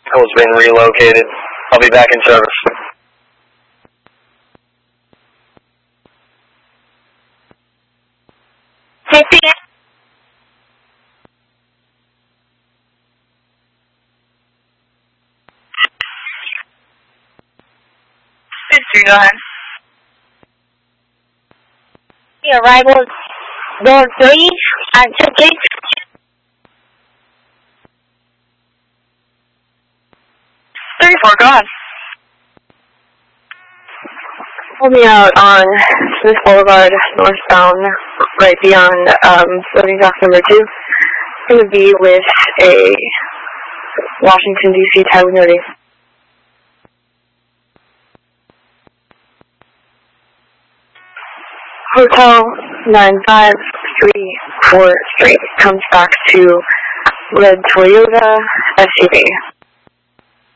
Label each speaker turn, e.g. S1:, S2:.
S1: Vehicle's been relocated. I'll be back in service.
S2: Safety. 3, go ahead. The arrival door 3 and 2, please. 34, go ahead.
S3: Pull me out on Smith Boulevard, northbound, right beyond loading dock number 2. It's going to be with a Washington, D.C. Tyler Nody. Hotel 9534 straight comes back to red Toyota SUV.